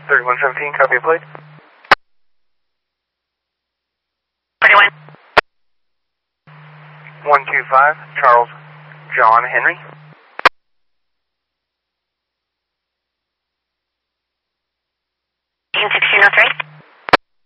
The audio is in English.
3117, copy a plate. 41. 125, Charles John Henry. 1603.